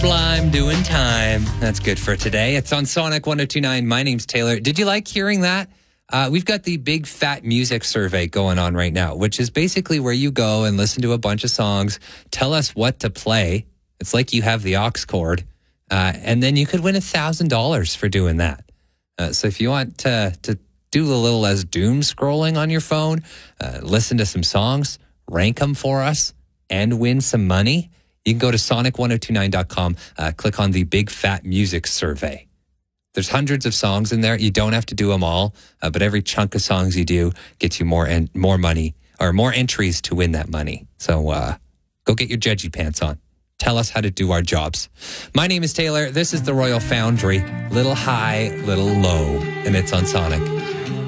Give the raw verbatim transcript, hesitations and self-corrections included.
Sublime doing time. That's good for today. It's on Sonic one oh two point nine. My name's Taylor. Did you like hearing that? Uh, we've got the Big Fat Music Survey going on right now, which is basically where you go and listen to a bunch of songs, tell us what to play. It's like you have the aux cord, uh, and then you could win one thousand dollars for doing that. Uh, so if you want to, to do a little less doom scrolling on your phone, uh, listen to some songs, rank them for us, and win some money, you can go to sonic one oh two nine dot com, uh, click on the Big Fat Music Survey. There's hundreds of songs in there. You don't have to do them all, uh, but every chunk of songs you do gets you more and more money or more entries to win that money. So uh, go get your judgy pants on. Tell us how to do our jobs. My name is Taylor. This is the Royal Foundry. Little high, little low, and it's on Sonic.